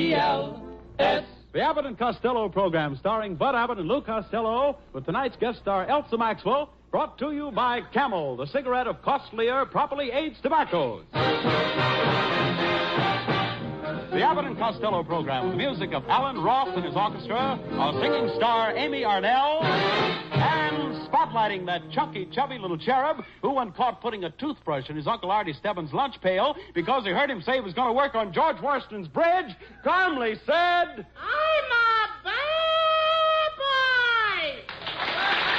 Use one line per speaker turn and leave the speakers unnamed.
The Abbott and Costello program, starring Bud Abbott and Lou Costello, with tonight's guest star Elsa Maxwell, brought to you by Camel, the cigarette of costlier, properly aged tobaccos. The Abbott and Costello program, with the music of Alan Roth and his orchestra, our singing star Amy Arnell, and spotlighting that chunky, chubby little cherub who, when caught putting a toothbrush in his Uncle Artie Stebbins' lunch pail because he heard him say he was going to work on George Washington's bridge, calmly said...